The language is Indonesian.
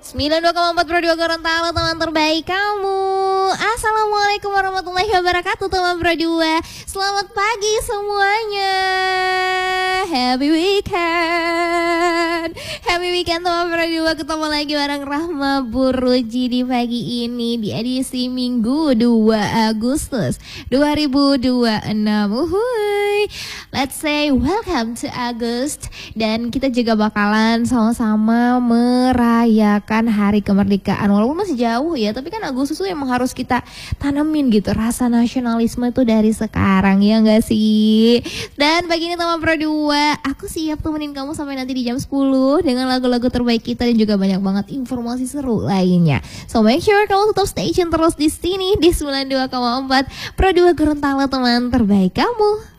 92,4 Pro 2 Gorontalo, teman terbaik kamu. Assalamualaikum warahmatullahi wabarakatuh, teman Pro 2. Selamat pagi semuanya. Happy weekend. Happy weekend teman Pro 2. Ketemu lagi bareng Rahma Buruji di pagi ini di edisi Minggu 2 Agustus 2026. Uhuy. Let's say welcome to August. Dan kita juga bakalan sama-sama merayakan hari kemerdekaan. Walaupun masih jauh ya, tapi kan Agustus itu emang harus kita tanemin gitu rasa nasionalisme itu dari sekarang, ya enggak sih? Dan pagi ini teman Pro 2, aku siap temenin kamu sampai nanti di jam 10 dengan lagu-lagu terbaik kita dan juga banyak banget informasi seru lainnya. So make sure kamu tetap stay tune terus di sini di 92,4 Pro 2 Gorontalo, teman terbaik kamu.